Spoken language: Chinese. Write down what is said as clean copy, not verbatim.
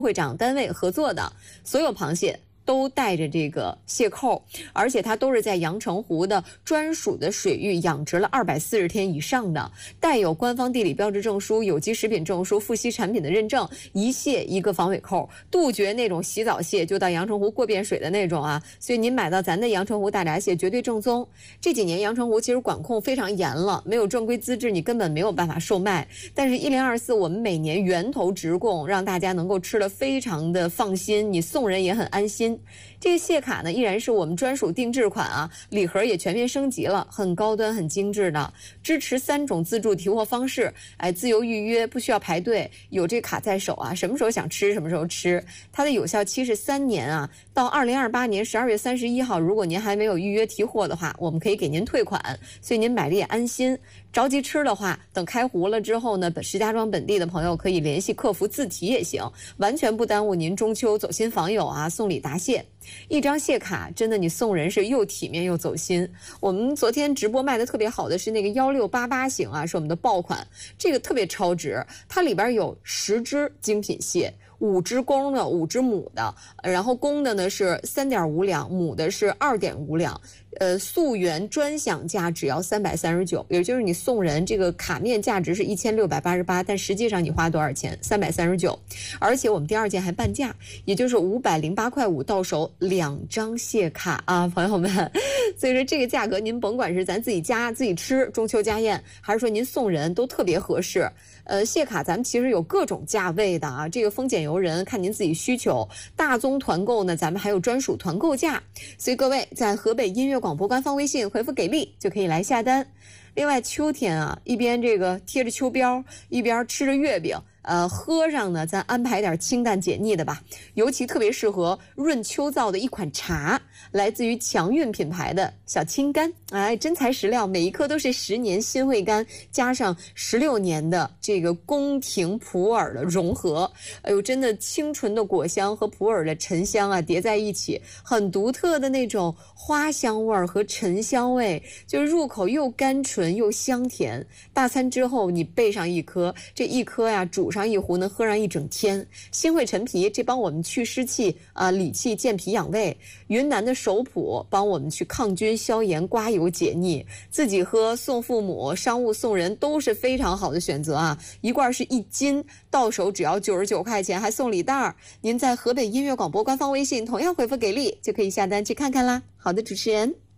会长单位合作的，所有螃蟹都带着这个蟹扣，而且它都是在阳澄湖的专属的水域养殖了240天以上的，带有官方地理标志证书、有机食品证书、富硒产品的认证，一蟹一个防尾扣，杜绝那种洗澡蟹就到阳澄湖过遍水的那种啊。所以您买到咱的阳澄湖大闸蟹绝对正宗。这几年阳澄湖其实管控非常严了，没有正规资质你根本没有办法售卖。但是1024我们每年源头直供，让大家能够吃得非常的放心，你送人也很安心。这个蟹卡呢依然是我们专属定制款啊，礼盒也全面升级了，很高端很精致的，支持3种自助提货方式，自由预约，不需要排队，有这卡在手啊，什么时候想吃什么时候吃。它的有效期是3年啊，到2028年12月31号，如果您还没有预约提货的话，我们可以给您退款，所以您买的也安心。着急吃的话，等开湖了之后呢，石家庄本地的朋友可以联系客服自提也行，完全不耽误您中秋走亲访友啊，送礼答谢。一张蟹卡真的你送人是又体面又走心。我们昨天直播卖的特别好的是那个1688型啊，是我们的爆款，这个特别超值，它里边有10只精品蟹，5只公的，5只母的，然后公的呢是3.5两，母的是2.5两。溯源专享价只要339，也就是你送人这个卡面价值是1688，但实际上你花多少钱？339，而且我们第2件还半价，也就是508.5块到手2张蟹卡啊，朋友们。所以说这个价格您甭管是咱自己家自己吃中秋家宴，还是说您送人都特别合适。蟹卡咱们其实有各种价位的啊，这个丰俭由人，看您自己需求。大宗团购呢，咱们还有专属团购价，所以各位在河北音乐广播官方微信回复给力就可以来下单。另外秋天啊，一边这个贴着秋膘，一边吃着月饼，喝上呢咱安排点清淡解腻的吧，尤其特别适合润秋燥的一款茶，来自于强韵品牌的小青柑，真材实料，每一颗都是10年新会柑加上16年的这个宫廷普洱的融合，哎呦，真的清纯的果香和普洱的沉香啊叠在一起，很独特的那种花香味和沉香味，就是入口又甘醇又香甜。大餐之后你备上一颗，这一颗呀煮上一壶能喝上一整天。新会陈皮这帮我们去湿气理气健脾养胃，云南的首普帮我们去抗菌消炎刮油解腻，自己喝送父母商务送人都是非常好的选择啊。一罐是1斤，到手只要99块钱，还送礼袋。您在河北音乐广播官方微信同样回复给力就可以下单去看看啦。好的，主持人。